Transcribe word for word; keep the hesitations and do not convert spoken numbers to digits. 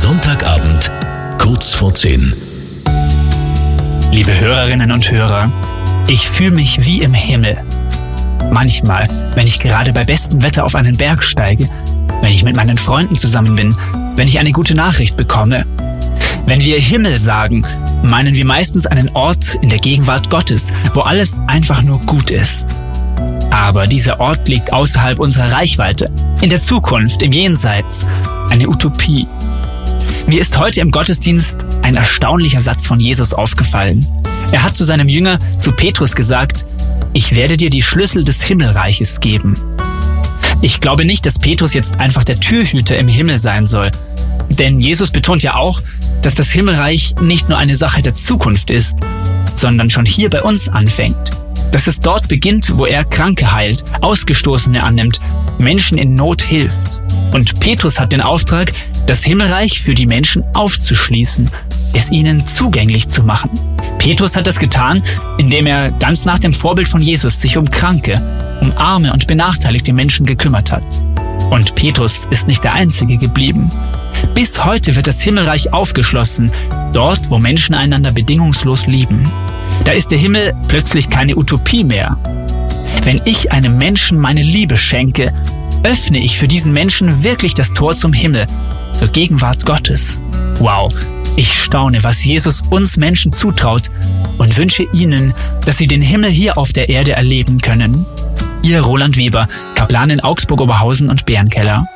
Sonntagabend, kurz vor zehn. Liebe Hörerinnen und Hörer, ich fühle mich wie im Himmel. Manchmal, wenn ich gerade bei bestem Wetter auf einen Berg steige, wenn ich mit meinen Freunden zusammen bin, wenn ich eine gute Nachricht bekomme. Wenn wir Himmel sagen, meinen wir meistens einen Ort in der Gegenwart Gottes, wo alles einfach nur gut ist. Aber dieser Ort liegt außerhalb unserer Reichweite, in der Zukunft, im Jenseits, eine Utopie. Mir ist heute im Gottesdienst ein erstaunlicher Satz von Jesus aufgefallen. Er hat zu seinem Jünger, zu Petrus gesagt: Ich werde dir die Schlüssel des Himmelreiches geben. Ich glaube nicht, dass Petrus jetzt einfach der Türhüter im Himmel sein soll. Denn Jesus betont ja auch, dass das Himmelreich nicht nur eine Sache der Zukunft ist, sondern schon hier bei uns anfängt. Dass es dort beginnt, wo er Kranke heilt, Ausgestoßene annimmt, Menschen in Not hilft. Und Petrus hat den Auftrag, das Himmelreich für die Menschen aufzuschließen, es ihnen zugänglich zu machen. Petrus hat das getan, indem er ganz nach dem Vorbild von Jesus sich um Kranke, um arme und benachteiligte Menschen gekümmert hat. Und Petrus ist nicht der Einzige geblieben. Bis heute wird das Himmelreich aufgeschlossen, dort, wo Menschen einander bedingungslos lieben. Da ist der Himmel plötzlich keine Utopie mehr. Wenn ich einem Menschen meine Liebe schenke, öffne ich für diesen Menschen wirklich das Tor zum Himmel, zur Gegenwart Gottes. Wow, ich staune, was Jesus uns Menschen zutraut und wünsche Ihnen, dass Sie den Himmel hier auf der Erde erleben können. Ihr Roland Weber, Kaplan in Augsburg, Oberhausen und Bärenkeller.